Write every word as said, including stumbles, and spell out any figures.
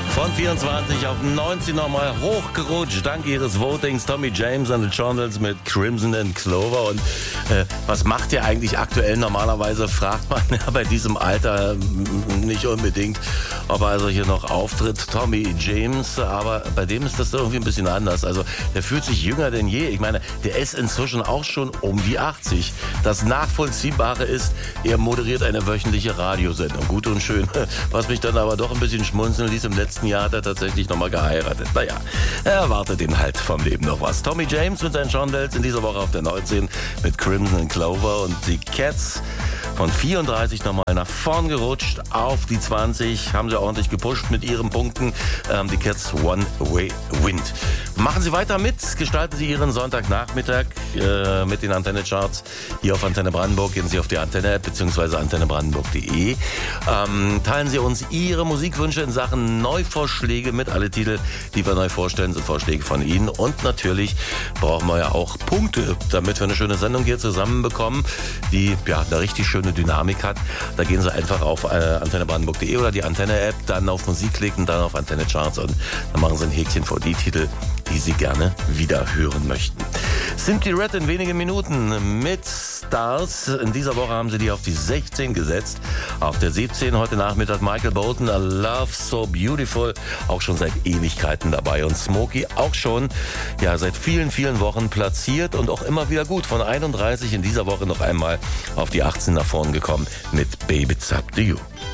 Von vierundzwanzig auf neunzehn nochmal hochgerutscht, dank ihres Votings. Tommy James and the Shondells mit Crimson and Clover. Und äh, was macht ihr eigentlich aktuell? Normalerweise fragt man ja bei diesem Alter nicht unbedingt, ob er also hier noch auftritt, Tommy James. Aber bei dem ist das irgendwie ein bisschen anders. Also der fühlt sich jünger denn je. Ich meine, der ist inzwischen auch schon um die achtzig. Das Nachvollziehbare ist, er moderiert eine wöchentliche Radiosendung. Gut und schön. Was mich dann aber doch ein bisschen schmunzeln ließ, im letzten Jahr hat er tatsächlich nochmal geheiratet. Naja, er erwartet ihm halt vom Leben noch was. Tommy James mit seinen Shondells in dieser Woche auf der neunzehn mit Crimson and Clover, und die Cats von vierunddreißig nochmal nach vorn gerutscht auf die zwanzig. Haben sie ordentlich gepusht mit ihren Punkten. Ähm, die Cats One Way Wind. Machen Sie weiter mit. Gestalten Sie Ihren Sonntagnachmittag äh, mit den Antenne-Charts. Hier auf Antenne Brandenburg gehen Sie auf die Antenne-App bzw. antenne brandenburg punkt de. Ähm, teilen Sie uns Ihre Musikwünsche in Sachen Neuvorschläge mit. Alle Titel, die wir neu vorstellen, sind Vorschläge von Ihnen. Und natürlich brauchen wir ja auch Punkte, damit wir eine schöne Sendung hier zusammenbekommen, die ja eine richtig schöne Dynamik hat. Da gehen Sie einfach auf äh, antenne brandenburg punkt de oder die Antenne-App, dann auf Musik klicken, dann auf Antenne-Charts, und dann machen Sie ein Häkchen vor die Titel, die Sie gerne wieder hören möchten. Simply Red in wenigen Minuten mit Stars. In dieser Woche haben sie die auf die sechzehn gesetzt. Auf der siebzehn heute Nachmittag Michael Bolton, A Love So Beautiful, auch schon seit Ewigkeiten dabei. Und Smokey auch schon ja seit vielen, vielen Wochen platziert und auch immer wieder gut. Von einunddreißig in dieser Woche noch einmal auf die achtzehn nach vorn gekommen mit Baby It's Up To You.